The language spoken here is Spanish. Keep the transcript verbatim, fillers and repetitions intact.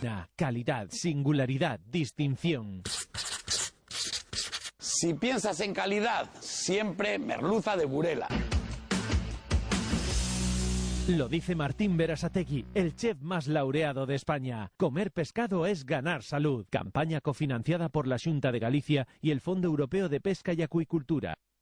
Calidad, singularidad, distinción. Si piensas en calidad, siempre merluza de Burela. Lo dice Martín Berasategui, el chef más laureado de España. Comer pescado es ganar salud. Campaña cofinanciada por la Xunta de Galicia y el Fondo Europeo de Pesca y Acuicultura.